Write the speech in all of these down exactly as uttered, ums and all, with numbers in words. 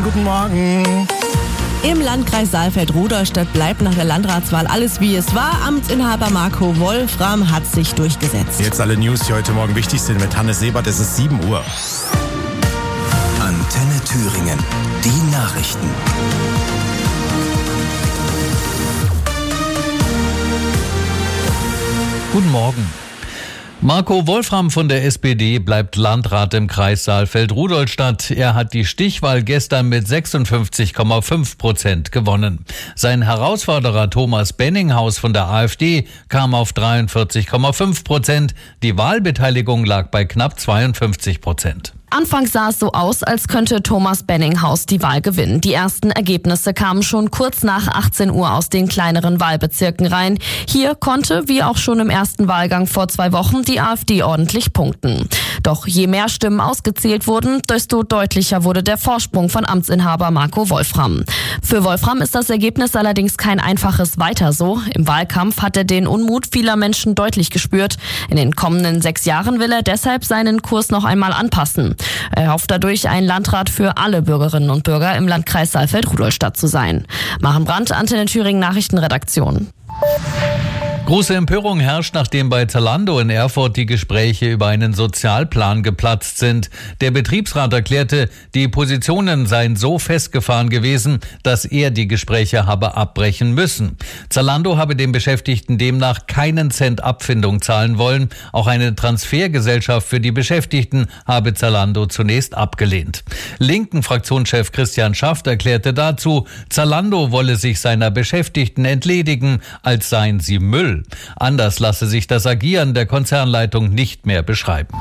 guten Morgen. Im Landkreis Saalfeld-Rudolstadt bleibt nach der Landratswahl alles wie es war. Amtsinhaber Marco Wolfram hat sich durchgesetzt. Jetzt alle News, die heute Morgen wichtig sind mit Hannes Sebert. Es ist sieben Uhr. Antenne Thüringen. Die Nachrichten. Guten Morgen. Marco Wolfram von der S P D bleibt Landrat im Kreis Saalfeld-Rudolstadt. Er hat die Stichwahl gestern mit sechsundfünfzig Komma fünf Prozent gewonnen. Sein Herausforderer Thomas Benninghaus von der A f D kam auf dreiundvierzig Komma fünf Prozent. Die Wahlbeteiligung lag bei knapp zweiundfünfzig Prozent. Anfangs sah es so aus, als könnte Thomas Benninghaus die Wahl gewinnen. Die ersten Ergebnisse kamen schon kurz nach achtzehn Uhr aus den kleineren Wahlbezirken rein. Hier konnte, wie auch schon im ersten Wahlgang vor zwei Wochen, die A f D ordentlich punkten. Doch je mehr Stimmen ausgezählt wurden, desto deutlicher wurde der Vorsprung von Amtsinhaber Marco Wolfram. Für Wolfram ist das Ergebnis allerdings kein einfaches Weiter so. Im Wahlkampf hat er den Unmut vieler Menschen deutlich gespürt. In den kommenden sechs Jahren will er deshalb seinen Kurs noch einmal anpassen. Er hofft dadurch, ein Landrat für alle Bürgerinnen und Bürger im Landkreis Saalfeld-Rudolstadt zu sein. Maren Brandt, Antenne Thüringen Nachrichtenredaktion. Große Empörung herrscht, nachdem bei Zalando in Erfurt die Gespräche über einen Sozialplan geplatzt sind. Der Betriebsrat erklärte, die Positionen seien so festgefahren gewesen, dass er die Gespräche habe abbrechen müssen. Zalando habe den Beschäftigten demnach keinen Cent Abfindung zahlen wollen. Auch eine Transfergesellschaft für die Beschäftigten habe Zalando zunächst abgelehnt. Linken Fraktionschef Christian Schaft erklärte dazu, Zalando wolle sich seiner Beschäftigten entledigen, als seien sie Müll. Anders lasse sich das Agieren der Konzernleitung nicht mehr beschreiben.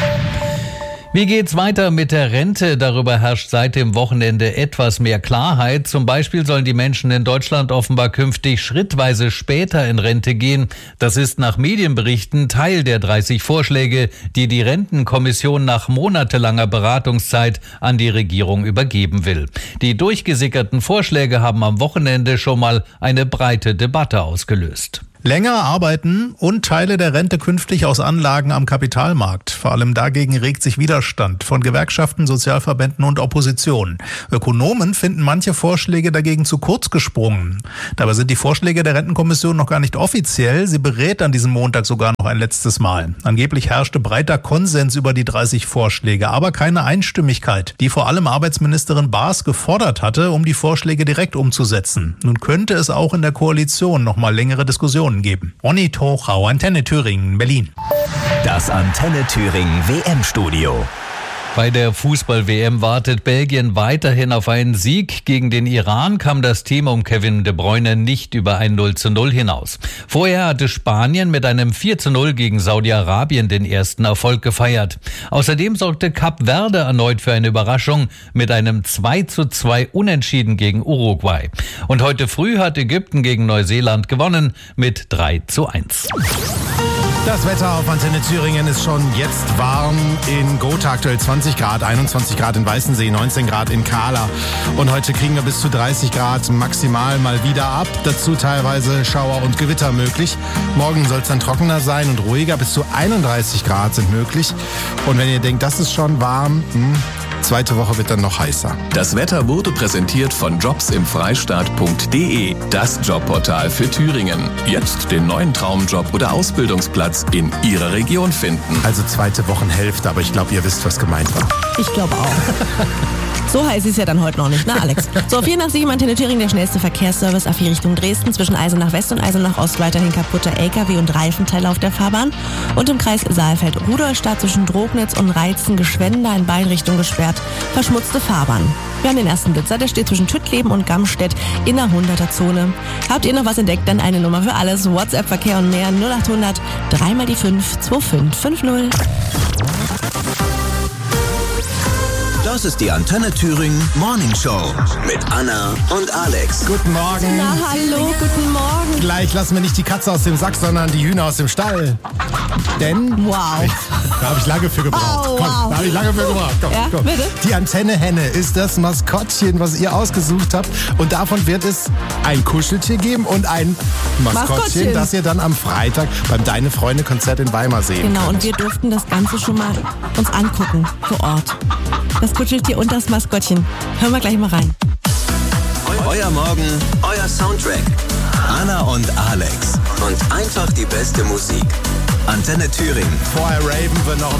Wie geht's weiter mit der Rente? Darüber herrscht seit dem Wochenende etwas mehr Klarheit. Zum Beispiel sollen die Menschen in Deutschland offenbar künftig schrittweise später in Rente gehen. Das ist nach Medienberichten Teil der dreißig Vorschläge, die die Rentenkommission nach monatelanger Beratungszeit an die Regierung übergeben will. Die durchgesickerten Vorschläge haben am Wochenende schon mal eine breite Debatte ausgelöst. Länger arbeiten und Teile der Rente künftig aus Anlagen am Kapitalmarkt. Vor allem dagegen regt sich Widerstand von Gewerkschaften, Sozialverbänden und Opposition. Ökonomen finden manche Vorschläge dagegen zu kurz gesprungen. Dabei sind die Vorschläge der Rentenkommission noch gar nicht offiziell. Sie berät an diesem Montag sogar noch ein letztes Mal. Angeblich herrschte breiter Konsens über die dreißig Vorschläge, aber keine Einstimmigkeit, die vor allem Arbeitsministerin Baas gefordert hatte, um die Vorschläge direkt umzusetzen. Nun könnte es auch in der Koalition noch mal längere Diskussionen geben. Ronny Tochau, Antenne Thüringen, Berlin. Das Antenne Thüringen W M-Studio. Bei der Fußball-W M wartet Belgien weiterhin auf einen Sieg. Gegen den Iran kam das Team um Kevin De Bruyne nicht über ein null zu null hinaus. Vorher hatte Spanien mit einem vier zu null gegen Saudi-Arabien den ersten Erfolg gefeiert. Außerdem sorgte Kap Verde erneut für eine Überraschung mit einem zwei zu zwei Unentschieden gegen Uruguay. Und heute früh hat Ägypten gegen Neuseeland gewonnen mit drei zu eins. Das Wetter auf Antenne Thüringen ist schon jetzt warm. In Gotha aktuell zwanzig Grad, einundzwanzig Grad in Weißensee, neunzehn Grad in Kahla. Und heute kriegen wir bis zu dreißig Grad maximal mal wieder ab. Dazu teilweise Schauer und Gewitter möglich. Morgen soll es dann trockener sein und ruhiger. Bis zu einunddreißig Grad sind möglich. Und wenn ihr denkt, das ist schon warm, hm, zweite Woche wird dann noch heißer. Das Wetter wurde präsentiert von jobs im freistaat punkt de, das Jobportal für Thüringen. Jetzt den neuen Traumjob oder Ausbildungsplatz in Ihrer Region finden. Also zweite Wochenhälfte, aber ich glaube, ihr wisst, was gemeint war. Ich glaube auch. So heiß ist es ja dann heute noch nicht, ne Alex? So, auf vier nach sieben Antenne Thüringen, der schnellste Verkehrsservice A vier Richtung Dresden. Zwischen Eisenach West und Eisenach Ost weiterhin kaputter L K W und Reifenteile auf der Fahrbahn. Und im Kreis Saalfeld-Rudolstadt zwischen Drognitz und Reizen-Geschwender in beiden Richtungen gesperrt. Verschmutzte Fahrbahn. Wir haben den ersten Blitzer, der steht zwischen Tüttleben und Gamstedt in der hunderter-Zone. Habt ihr noch was entdeckt? Dann eine Nummer für alles. WhatsApp-Verkehr und mehr null acht hundert drei mal die fünf zwei fünf fünf null. Das ist die Antenne Thüringen Morning Show mit Anna und Alex. Guten Morgen. Na hallo, guten Morgen. Gleich lassen wir nicht die Katze aus dem Sack, sondern die Hühner aus dem Stall. Denn... Wow. Da habe ich lange für gebraucht. Oh, Komm, wow. da habe ich lange für gebraucht. Komm, Ja, komm. bitte? Die Antenne Henne ist das Maskottchen, was ihr ausgesucht habt. Und davon wird es ein Kuscheltier geben und ein Maskottchen, Maskottchen. das ihr dann am Freitag beim Deine Freunde Konzert in Weimar sehen Genau, könnt. und wir durften das Ganze schon mal uns angucken vor Ort. Das Kuscheltier und das Maskottchen. Hören wir gleich mal rein. Euer Morgen, euer Soundtrack. Anna und Alex. Und einfach die beste Musik. Antenne Thüringen. Vorher raven wir noch